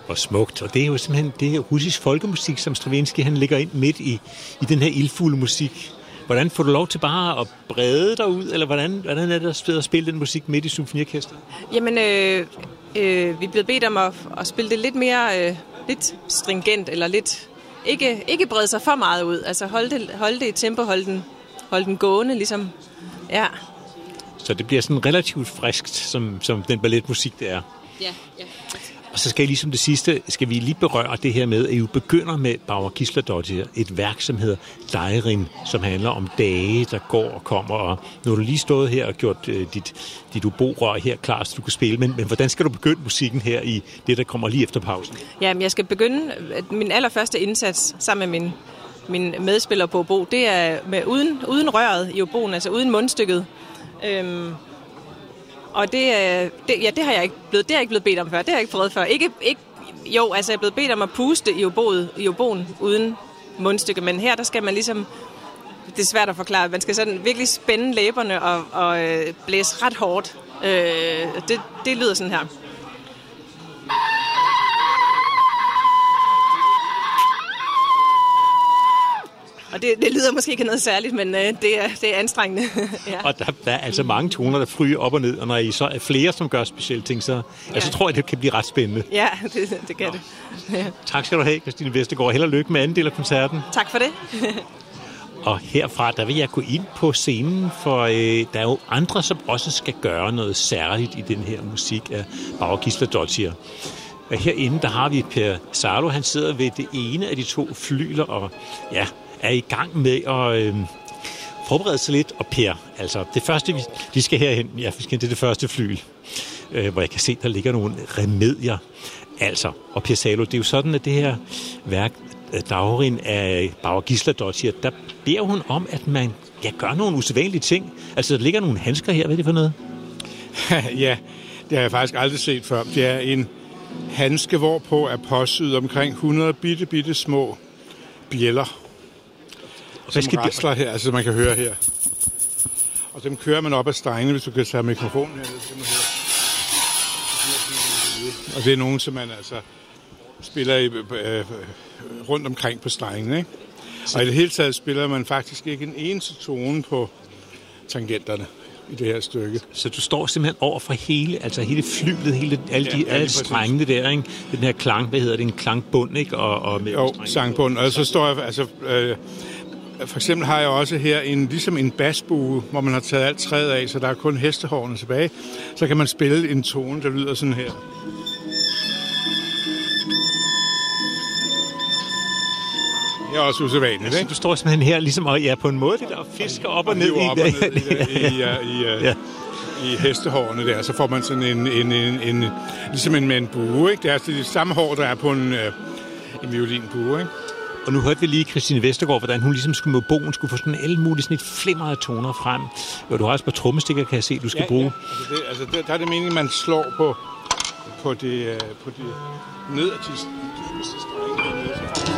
Hvor smukt. Og det er jo simpelthen det her russisk folkemusik, som Stravinsky han lægger ind midt i den her ildfulde musik. Hvordan får du lov til bare at brede dig ud, eller hvordan er det at spille den musik midt i symfoniorkestret? Jamen, vi er blevet bedt om at spille det lidt mere lidt stringent, eller lidt ikke brede sig for meget ud. Altså holde det i tempo, holde den gående, ligesom. Ja. Så det bliver sådan relativt friskt, som den balletmusik, det er. Ja. Og så skal jeg ligesom det sidste, skal vi lige berøre det her med, at I jo begynder med Bauer Gísladóttir, et værk, som hedder Dairin, som handler om dage, der går og kommer. Og nu har du lige stået her og gjort dit oborør her klar, så du kan spille. Men hvordan skal du begynde musikken her i det, der kommer lige efter pausen? Jamen, jeg skal begynde min allerførste indsats sammen med min medspiller på obo. Det er uden røret i oboen, altså uden mundstykket. Og det har jeg ikke blevet bedt om før. Det har jeg ikke prøvet før. Jo, altså jeg er blevet bedt om at puste i oboen uden mundstykke, men her der skal man ligesom, det er svært at forklare, man skal sådan virkelig spænde læberne og blæse ret hårdt. Det lyder sådan her. Og det lyder måske ikke noget særligt, men det er anstrengende. Ja. Og der er altså mange toner, der fryger op og ned, og når I så er flere, som gør specielle ting, så tror jeg, det kan blive ret spændende. Ja, det kan det. Ja. Tak skal du have, Christine Vestergaard. Held og lykke med anden del af koncerten. Tak for det. Og herfra, der vil jeg gå ind på scenen, for der er jo andre, som også skal gøre noget særligt i den her musik af Bauer Gísladóttir. Herinde, der har vi Per Salo, han sidder ved det ene af de to flygler, og er i gang med at forberede sig lidt. Og Per, altså det første, vi skal herhen, vi skal til det første flyl, hvor jeg kan se, der ligger nogle remedier. Altså, og Per Salo, det er jo sådan, at det her værk, Dairin af Bauer Gísladóttir, der beder hun om, at man gør nogle usædvanlige ting. Altså, der ligger nogle handsker her, hvad er det for noget? Ja, det har jeg faktisk aldrig set før. Det er en handske, hvorpå er påsyet omkring 100 bitte små bjælder, som rasler her, altså man kan høre her. Og dem kører man op ad strengene, hvis du kan tage mikrofonen her. Og det er nogen, som man altså spiller rundt omkring på strengene, ikke? Og i det hele taget spiller man faktisk ikke en eneste tone på tangenterne i det her stykke. Så du står simpelthen over for hele flylet, alle strengene der, ikke? Den her klang, hvad hedder det, en klangbund, ikke? Jo, sangbund. Og så står jeg, for eksempel har jeg også her ligesom en basbue, hvor man har taget alt træet af, så der er kun hestehårene tilbage. Så kan man spille en tone, der lyder sådan her. Det er også usædvanligt, ikke? Du står simpelthen her ligesom og på en måde, det der fisker op og ned i hestehårene der, så får man sådan ligesom en bue, ikke? Det er det samme hår, der er på en violinbue, ikke? Og nu hørte vi lige Christine Vestergaard, hvordan hun ligesom skulle med bogen, skulle få sådan alle mulige sådan et flimrede toner frem. Og du har også på trommestikker, kan jeg se, du skal bruge. Ja, der er det meningen, man slår på det nederste strenge.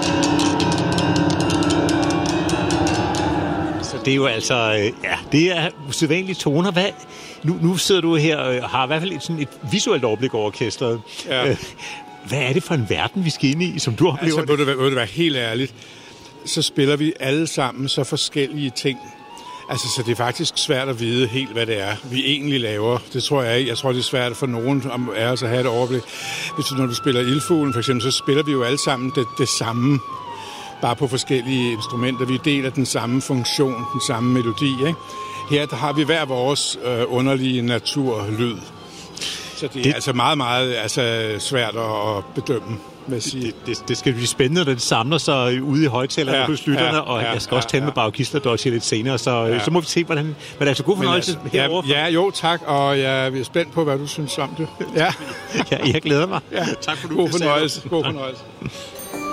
Så det er jo altså, det er usædvanlige toner. Nu sidder du her og har i hvert fald et visuelt overblik over orkestret. Ja. Hvad er det for en verden, vi skal ind i, som du oplever det? Altså, det være helt ærligt, så spiller vi alle sammen så forskellige ting. Altså, så det er faktisk svært at vide helt, hvad det er, vi egentlig laver. Det tror jeg ikke. Jeg tror, det er svært for nogen af os at have et overblik. Når du spiller Ildfuglen, for eksempel, så spiller vi jo alle sammen det samme, bare på forskellige instrumenter. Vi deler den samme funktion, den samme melodi, ikke? Her der har vi hver vores underlige naturlyd. Så det er altså meget, meget svært at bedømme, vil jeg sige. Det skal blive spændende, når det samler sig ude i højtalerne hos lytterne, og jeg skal også tale med Bauer Gísladóttir lidt senere, så må vi se, hvordan... Men det er altså god fornøjelse herovre. Ja, jo, tak, og jeg er spændt på, hvad du synes om det. Ja, jeg glæder mig. Ja. Tak for, du God fornøjelse.